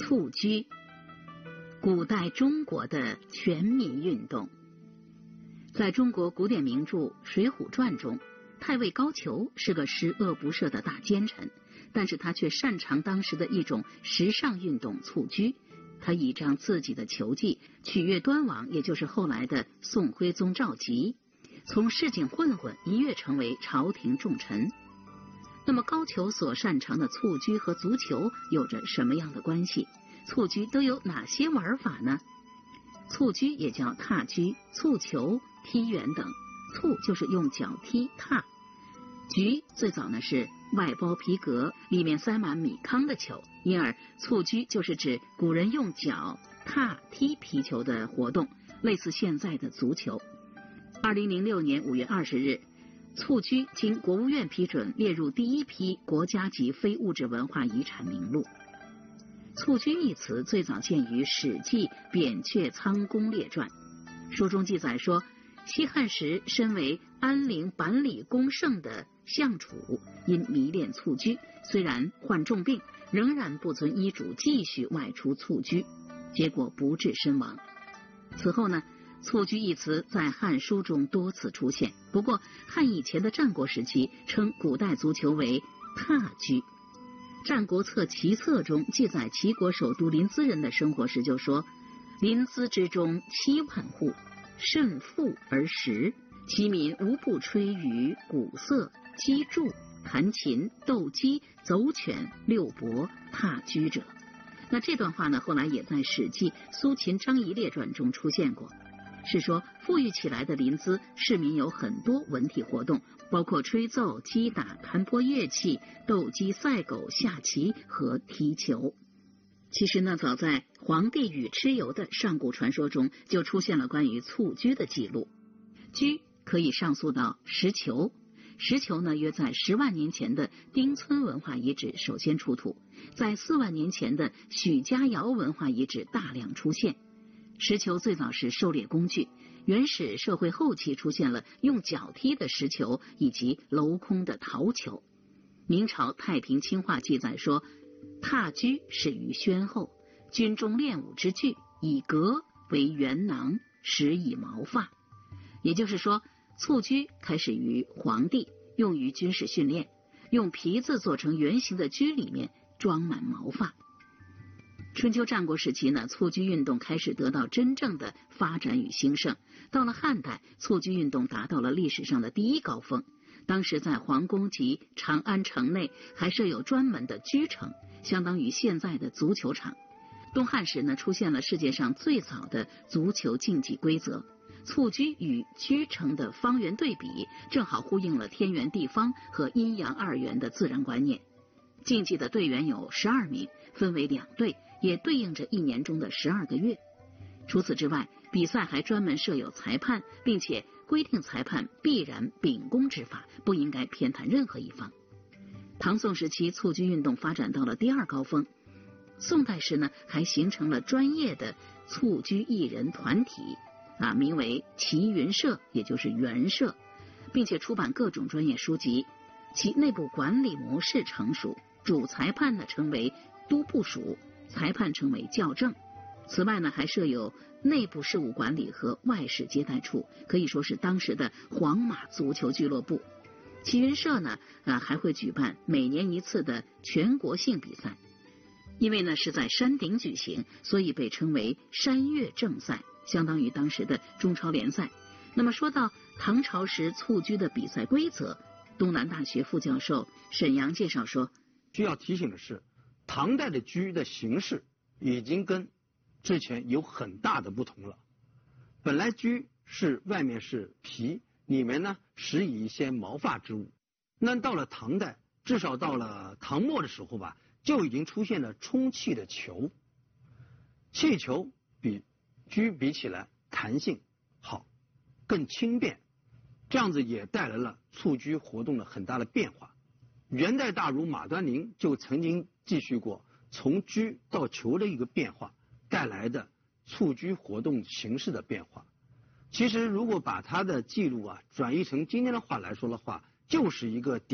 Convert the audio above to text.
蹴鞠，古代中国的全民运动。在中国古典名著《水浒传》中，太尉高俅是个十恶不赦的大奸臣，但是他却擅长当时的一种时尚运动蹴鞠。他倚仗自己的球技，取悦端王，也就是后来的宋徽宗赵佶，从市井混混一跃成为朝廷重臣。那么高俅所擅长的蹴鞠和足球有着什么样的关系？蹴鞠都有哪些玩法呢？蹴鞠也叫踏鞠、蹴球、踢圆等。蹴就是用脚踢踏，鞠最早呢是外包皮革，里面塞满米糠的球，因而蹴鞠就是指古人用脚踏踢皮球的活动，类似现在的足球。2006年5月20日，蹴鞠经国务院批准列入第一批国家级非物质文化遗产名录。蹴鞠一词最早见于《史记·扁鹊仓公列传》，书中记载说，西汉时身为安陵坂里公胜的相楚，因迷恋蹴鞠，虽然患重病，仍然不遵医嘱继续外出蹴鞠，结果不治身亡。此后呢，蹴鞠一词在汉书中多次出现，不过汉以前的战国时期称古代足球为踏鞠。《战国策·齐策》中记载齐国首都临淄人的生活时就说，临淄之中7万户，甚富而实，其民无不吹竽、鼓瑟、击筑、弹琴、斗鸡、走犬、遛伯、踏鞠者。那这段话呢，后来也在《史记·苏秦张仪列传》中出现过，是说富裕起来的临淄市民有很多文体活动，包括吹奏、击打、弹拨乐器、斗鸡、赛狗、下棋和踢球。其实呢，早在黄帝与蚩尤的上古传说中就出现了关于蹴鞠的记录。鞠可以上溯到石球，石球呢约在10万年前的丁村文化遗址首先出土，在4万年前的许家窑文化遗址大量出现。石球最早是狩猎工具，原始社会后期出现了用脚踢的石球以及镂空的陶球。明朝太平清话记载说，踏鞠始于宣后，军中练武之具，以革为圆囊，实以毛发。也就是说，蹴鞠开始于黄帝，用于军事训练，用皮子做成圆形的鞠，里面装满毛发。春秋战国时期呢，蹴鞠运动开始得到真正的发展与兴盛。到了汉代，蹴鞠运动达到了历史上的第一高峰。当时在皇宫及长安城内还设有专门的鞠城，相当于现在的足球场。东汉时呢，出现了世界上最早的足球竞技规则。蹴鞠与鞠城的方圆对比，正好呼应了天圆地方和阴阳二元的自然观念。竞技的队员有12名，分为2队，也对应着1年中的12个月。除此之外，比赛还专门设有裁判，并且规定裁判必然秉公执法，不应该偏袒任何一方。唐宋时期，蹴鞠运动发展到了第2高峰。宋代时呢，还形成了专业的蹴鞠艺人团体，名为齐云社，也就是元社，并且出版各种专业书籍。其内部管理模式成熟，主裁判呢称为都部署，裁判称为校正。此外呢，还设有内部事务管理和外事接待处，可以说是当时的皇马足球俱乐部。齐云社呢，还会举办每年1次的全国性比赛。因为呢是在山顶举行，所以被称为山岳正赛，相当于当时的中超联赛。那么说到唐朝时蹴鞠的比赛规则，东南大学副教授沈阳介绍说， 需要提醒的是，唐代的鞠的形式已经跟之前有很大的不同了。本来鞠是外面是皮，里面呢实以一些毛发之物。那到了唐代，至少到了唐末的时候吧，就已经出现了充气的球。气球比鞠比起来弹性好，更轻便，这样子也带来了蹴鞠活动的很大的变化。元代大儒马端林就曾经记叙过从鞠到球的一个变化带来的蹴鞠活动形式的变化。其实如果把他的记录转译成今天的话来说的话，就是一个